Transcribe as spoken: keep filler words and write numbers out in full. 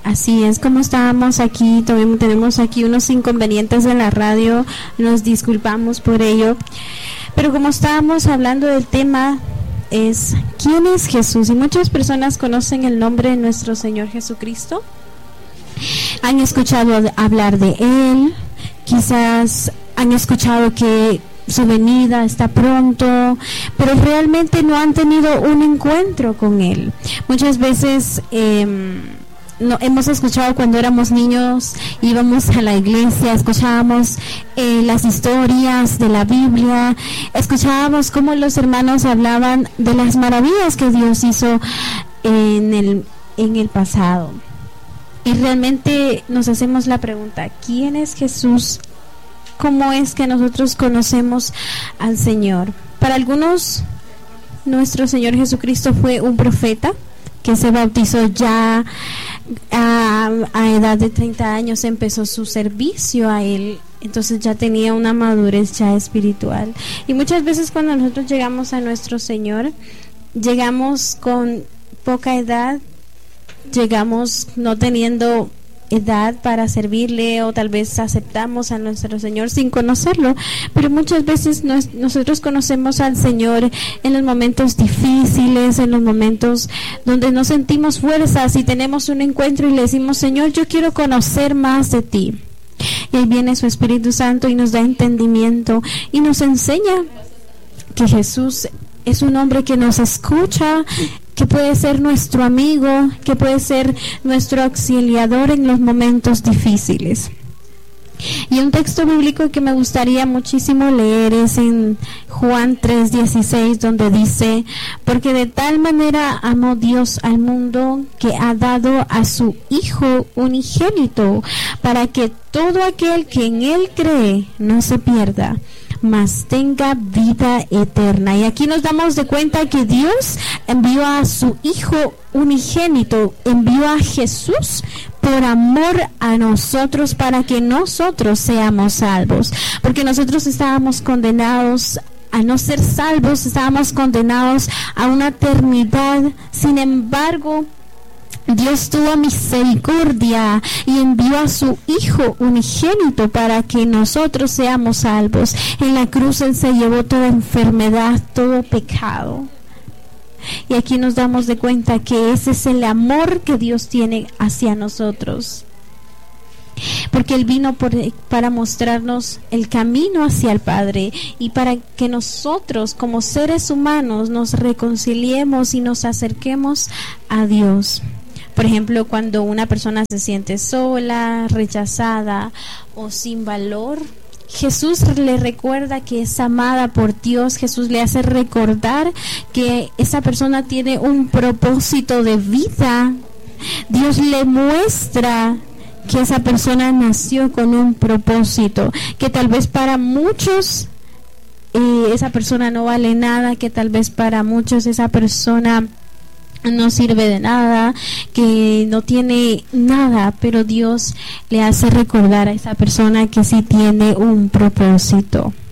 Así es, como estábamos aquí, también tenemos aquí unos inconvenientes en la radio, nos disculpamos por ello, pero como estábamos hablando del tema es ¿quién es Jesús? Y muchas personas conocen el nombre de nuestro Señor Jesucristo, han escuchado hablar de Él, quizás han escuchado que su venida está pronto, pero realmente no han tenido un encuentro con Él. Muchas veces eh, no, hemos escuchado cuando éramos niños, íbamos a la iglesia, escuchábamos eh, las historias de la Biblia, escuchábamos cómo los hermanos hablaban de las maravillas que Dios hizo en el, en el pasado. Y realmente nos hacemos la pregunta, ¿quién es Jesús? ¿Cómo es que nosotros conocemos al Señor? Para algunos, nuestro Señor Jesucristo fue un profeta que se bautizó ya a, a edad de treinta años, empezó su servicio a Él, entonces ya tenía una madurez ya espiritual. Y muchas veces cuando nosotros llegamos a nuestro Señor, llegamos con poca edad, llegamos no teniendo edad para servirle, o tal vez aceptamos a nuestro Señor sin conocerlo, pero muchas veces nos, nosotros conocemos al Señor en los momentos difíciles, en los momentos donde no sentimos fuerzas y tenemos un encuentro y le decimos, Señor, yo quiero conocer más de ti, y ahí viene su Espíritu Santo y nos da entendimiento y nos enseña que Jesús es un hombre que nos escucha, que puede ser nuestro amigo, que puede ser nuestro auxiliador en los momentos difíciles. Y un texto bíblico que me gustaría muchísimo leer es en Juan tres dieciséis, donde dice, porque de tal manera amó Dios al mundo que ha dado a su Hijo unigénito, para que todo aquel que en Él cree no se pierda, mas tenga vida eterna. Y aquí nos damos de cuenta que Dios envió a su Hijo unigénito, envió a Jesús por amor a nosotros, para que nosotros seamos salvos, porque nosotros estábamos condenados a no ser salvos, estábamos condenados a una eternidad. Sin embargo, Dios tuvo misericordia y envió a su Hijo unigénito para que nosotros seamos salvos. En la cruz Él se llevó toda enfermedad, todo pecado. Y aquí nos damos de cuenta que ese es el amor que Dios tiene hacia nosotros. Porque Él vino por, para mostrarnos el camino hacia el Padre, y para que nosotros como seres humanos nos reconciliemos y nos acerquemos a Dios. Por ejemplo, cuando una persona se siente sola, rechazada o sin valor, Jesús le recuerda que es amada por Dios. Jesús le hace recordar que esa persona tiene un propósito de vida. Dios le muestra que esa persona nació con un propósito, que tal vez para muchos eh, esa persona no vale nada, que tal vez para muchos esa persona no sirve de nada, que no tiene nada, pero Dios le hace recordar a esa persona que sí tiene un propósito.